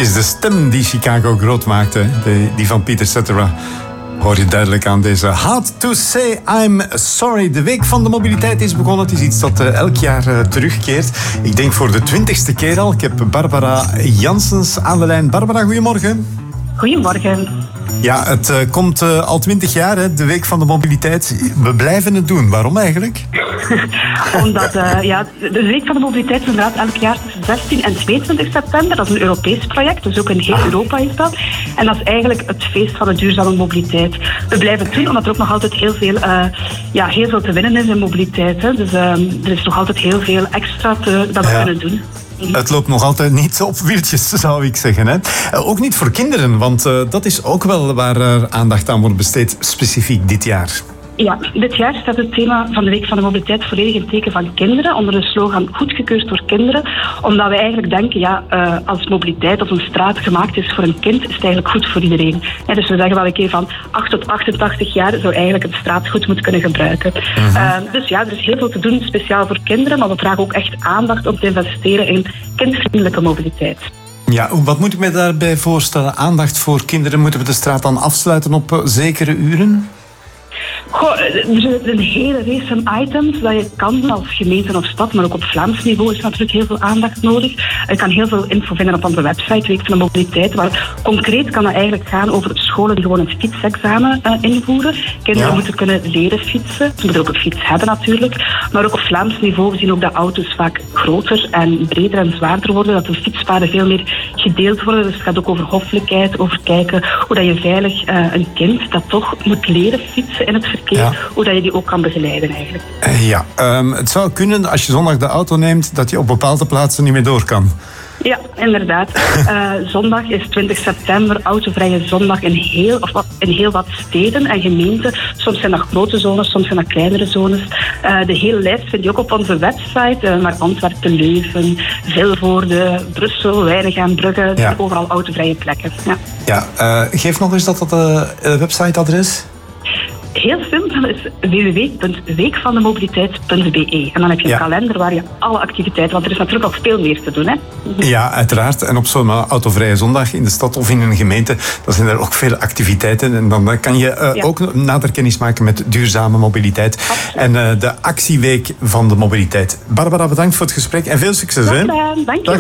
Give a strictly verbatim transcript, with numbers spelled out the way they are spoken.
is de stem die Chicago groot maakte. De, die van Peter Cetera. Hoor je duidelijk aan deze Hard to Say I'm Sorry. De Week van de Mobiliteit is begonnen. Het is iets dat uh, elk jaar uh, terugkeert. Ik denk voor de twintigste keer al. Ik heb Barbara Janssens aan de lijn. Barbara, goedemorgen. Goedemorgen. Ja, het uh, komt uh, al twintig jaar, hè, de Week van de Mobiliteit. We blijven het doen. Waarom eigenlijk? Omdat uh, ja, de Week van de Mobiliteit is inderdaad elk jaar tussen zestien en tweeëntwintig september. Dat is een Europees project, dus ook in heel Europa is dat. En dat is eigenlijk het feest van de duurzame mobiliteit. We blijven het doen, omdat er ook nog altijd heel veel, uh, ja, heel veel te winnen is in mobiliteit. Hè. Dus uh, er is nog altijd heel veel extra te, dat we ja. kunnen doen. Het loopt nog altijd niet op wieltjes, zou ik zeggen. Hè? Ook niet voor kinderen, want uh, dat is ook wel waar er aandacht aan wordt besteed, specifiek dit jaar. Ja, dit jaar staat het thema van de Week van de Mobiliteit volledig in het teken van kinderen, onder de slogan goedgekeurd door kinderen. Omdat we eigenlijk denken, ja, uh, als mobiliteit of een straat gemaakt is voor een kind, is het eigenlijk goed voor iedereen. Ja, dus we zeggen wel een keer van acht tot achtentachtig jaar zou eigenlijk een straat goed moeten kunnen gebruiken. Uh-huh. Uh, dus ja, er is heel veel te doen, speciaal voor kinderen, maar we vragen ook echt aandacht om te investeren in kindvriendelijke mobiliteit. Ja, wat moet ik me daarbij voorstellen? Aandacht voor kinderen, moeten we de straat dan afsluiten op uh, zekere uren? Goh, er zijn een hele race van items dat je kan als gemeente of stad, maar ook op Vlaams niveau is natuurlijk heel veel aandacht nodig. Je kan heel veel info vinden op onze website, Week van de Mobiliteit. Maar concreet kan dat eigenlijk gaan over scholen die gewoon een fietsexamen uh, invoeren. Kinderen ja. moeten kunnen leren fietsen. Ze moeten ook een fiets hebben natuurlijk. Maar ook op Vlaams niveau, we zien ook dat auto's vaak groter en breder en zwaarder worden. Dat de fietspaden veel meer gedeeld worden. Dus het gaat ook over hoffelijkheid, over kijken hoe dat je veilig uh, een kind dat toch moet leren fietsen in het verkeer, ja. hoe dat je die ook kan begeleiden eigenlijk. Uh, ja, um, het zou kunnen als je zondag de auto neemt dat je op bepaalde plaatsen niet meer door kan. Ja, inderdaad. Uh, zondag is twintig september, autovrije zondag in heel, of in heel wat steden en gemeenten. Soms zijn dat grote zones, soms zijn dat kleinere zones. Uh, de hele lijst vind je ook op onze website. Uh, maar Antwerpen, Leuven, Vilvoorde, Brussel, Weinigem, Brugge. Ja. Overal autovrije plekken. Ja, ja uh, geef nog eens dat dat uh, websiteadres. Heel simpel is w w w punt week van de mobiliteit punt b e. En dan heb je een ja. kalender waar je alle activiteiten... Want er is natuurlijk nog veel meer te doen, hè? Ja, uiteraard. En op zo'n autovrije zondag in de stad of in een gemeente, dan zijn er ook veel activiteiten. En dan kan je uh, ja. ook nader kennis maken met duurzame mobiliteit. Absoluut. En uh, de actieweek van de mobiliteit. Barbara, bedankt voor het gesprek en veel succes. Dank je wel.